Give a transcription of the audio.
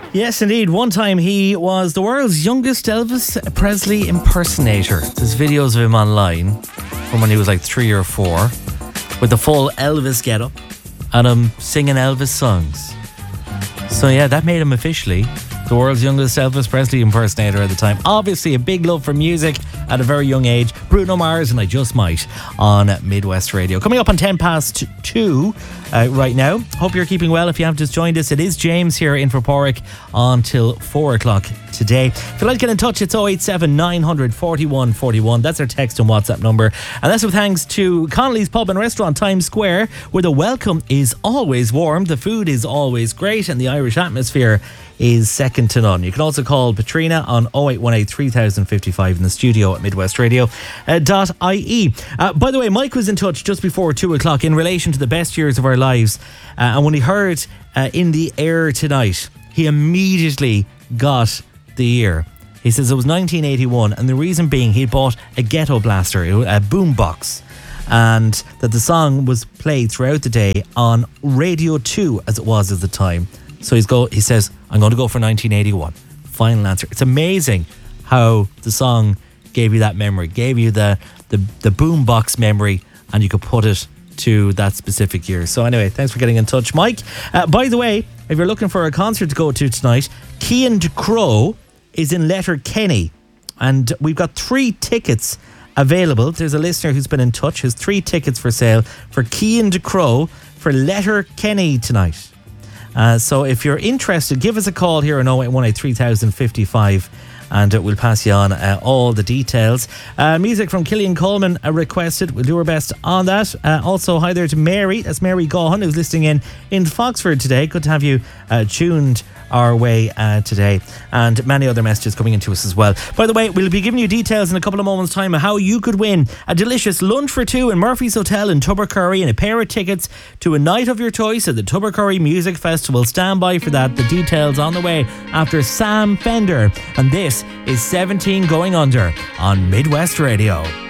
Yes, indeed. One time he was the world's youngest Elvis Presley impersonator. There's videos of him online from when he was like 3 or 4 with the full Elvis getup and him singing Elvis songs. So yeah, that made him officially the world's youngest Elvis Presley impersonator at the time. Obviously a big love for music at a very young age. Bruno Mars and I Just Might on Midwest Radio. Coming up on 10 past 2 right now. Hope you're keeping well. If you have just joined us, it is James here in for Porrick until 4 o'clock today. If you'd like to get in touch, it's 087 900 41 41. That's our text and WhatsApp number. And that's with thanks to Connolly's Pub and Restaurant, Times Square, where the welcome is always warm, the food is always great, and the Irish atmosphere is second to none. You can also call Patrina on 0818 3055 in the studio at midwestradio.ie. By the way, Mike was in touch just before 2 o'clock in relation to the best years of our lives. And when he heard In the Air Tonight, he immediately got the year. He says it was 1981, and the reason being he bought a ghetto blaster, a boombox, and that the song was played throughout the day on Radio 2 as it was at the time. So he says, I'm going to go for 1981. Final answer. It's amazing how the song gave you that memory, gave you the boombox memory, and you could put it to that specific year. So anyway, thanks for getting in touch, Mike. By the way, if you're looking for a concert to go to tonight, Cian de Crow is in Letterkenny, and we've got 3 tickets available. There's a listener who's been in touch, has 3 tickets for sale for Cian de Crow for Letterkenny tonight. So if you're interested, give us a call here on 0818 3055 and we'll pass you on all the details. Music from Killian Coleman requested. We'll do our best on that. Also, hi there to Mary. That's Mary Gaughan, who's listening in Foxford today. Good to have you tuned our way today, and many other messages coming into us as well. By the way, we'll be giving you details in a couple of moments' time of how you could win a delicious lunch for 2 in Murphy's Hotel in Tubbercurry and a pair of tickets to a night of your choice at the Tubbercurry Music Festival. Stand by for that. The details on the way after Sam Fender, and this is 17 Going Under on Midwest Radio.